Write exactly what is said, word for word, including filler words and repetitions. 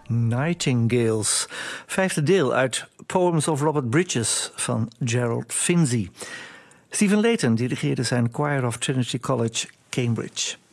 Nightingales. Vijfde deel uit Poems of Robert Bridges van Gerald Finzi. Stephen Layton dirigeerde zijn Choir of Trinity College, Cambridge.